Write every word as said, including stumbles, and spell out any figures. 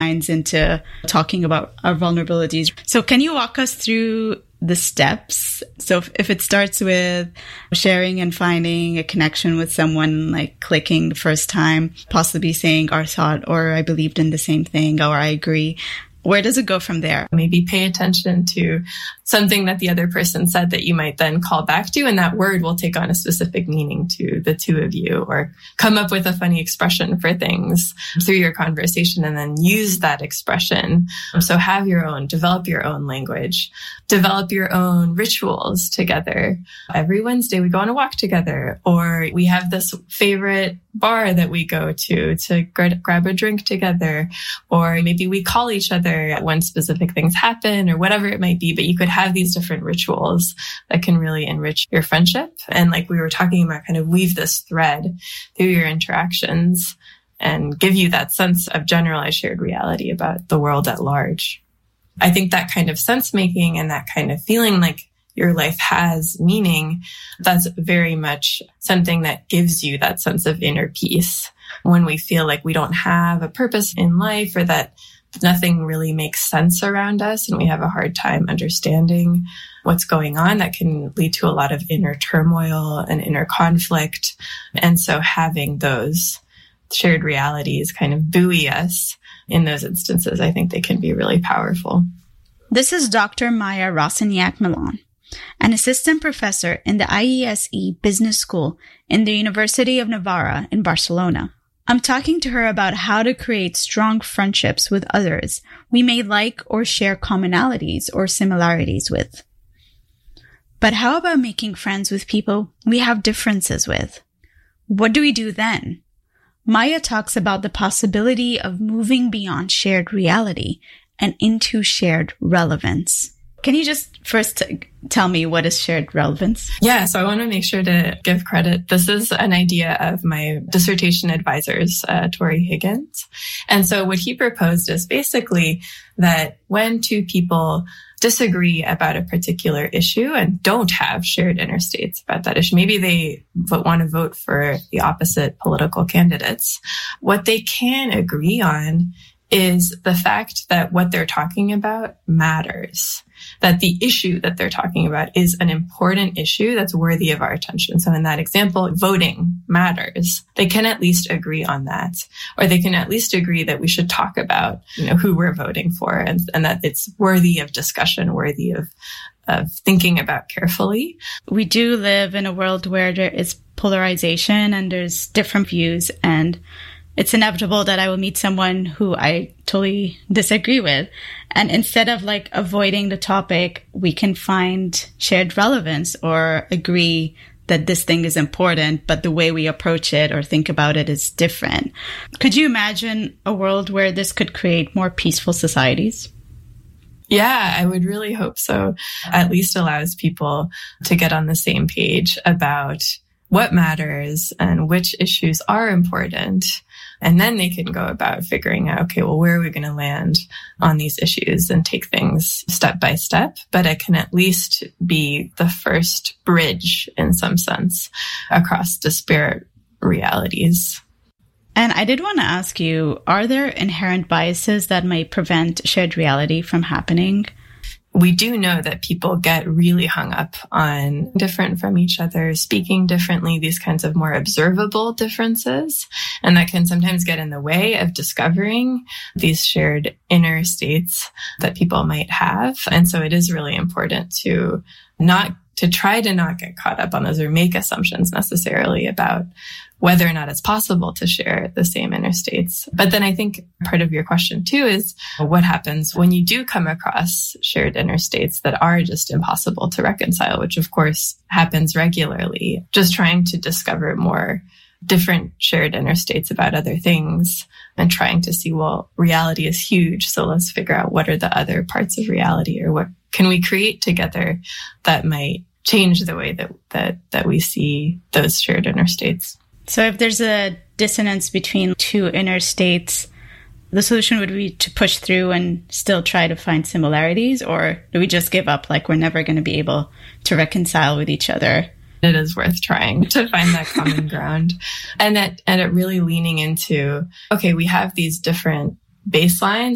minds into talking about our vulnerabilities. So can you walk us through the steps? So if, if it starts with sharing and finding a connection with someone, like clicking the first time, possibly saying our thought, or I believed in the same thing, or I agree, where does it go from there? Maybe pay attention to something that the other person said that you might then call back to, and that word will take on a specific meaning to the two of you, or come up with a funny expression for things through your conversation and then use that expression. So have your own, develop your own language, develop your own rituals together. Every Wednesday we go on a walk together, or we have this favorite bar that we go to to grab a drink together, or maybe we call each other when specific things happen, or whatever it might be. But you could have these different rituals that can really enrich your friendship. And like we were talking about, kind of weave this thread through your interactions and give you that sense of generalized shared reality about the world at large. I think that kind of sense making and that kind of feeling like your life has meaning, that's very much something that gives you that sense of inner peace. When we feel like we don't have a purpose in life, or that nothing really makes sense around us and we have a hard time understanding what's going on, that can lead to a lot of inner turmoil and inner conflict. And so having those shared realities kind of buoy us in those instances, I think they can be really powerful. This is Doctor Maya Roseniak-Millan, an assistant professor in the I E S E Business School in the University of Navarra in Barcelona. I'm talking to her about how to create strong friendships with others we may like or share commonalities or similarities with. But how about making friends with people we have differences with? What do we do then? Maya talks about the possibility of moving beyond shared reality and into shared relevance. Can you just first t- tell me what is shared relevance? Yeah, so I want to make sure to give credit. This is an idea of my dissertation advisors, uh, Tori Higgins. And so what he proposed is basically that when two people disagree about a particular issue and don't have shared interstates about that issue, maybe they want to vote for the opposite political candidates, what they can agree on is the fact that what they're talking about matters, that the issue that they're talking about is an important issue that's worthy of our attention. So in that example, voting matters. They can at least agree on that, or they can at least agree that we should talk about, you know, who we're voting for, and, and that it's worthy of discussion, worthy of, of thinking about carefully. We do live in a world where there is polarization and there's different views, and it's inevitable that I will meet someone who I totally disagree with. And instead of like avoiding the topic, we can find shared relevance or agree that this thing is important, but the way we approach it or think about it is different. Could you imagine a world where this could create more peaceful societies? Yeah, I would really hope so. At least allows people to get on the same page about what matters and which issues are important. And then they can go about figuring out, okay, well, where are we going to land on these issues, and take things step by step. But it can at least be the first bridge in some sense across disparate realities. And I did want to ask you, are there inherent biases that might prevent shared reality from happening? We do know that people get really hung up on different from each other, speaking differently, these kinds of more observable differences. And that can sometimes get in the way of discovering these shared inner states that people might have. And so it is really important to not, to try to not get caught up on those or make assumptions necessarily about whether or not it's possible to share the same inner states. But then I think part of your question too is what happens when you do come across shared inner states that are just impossible to reconcile, which of course happens regularly. Just trying to discover more different shared inner states about other things and trying to see, well, reality is huge. So let's figure out what are the other parts of reality, or what can we create together that might change the way that, that, that we see those shared inner states. So if there's a dissonance between two inner states, the solution would be to push through and still try to find similarities, or do we just give up, like we're never going to be able to reconcile with each other? It is worth trying to find that common ground. And that, and it really leaning into, okay, we have these different baselines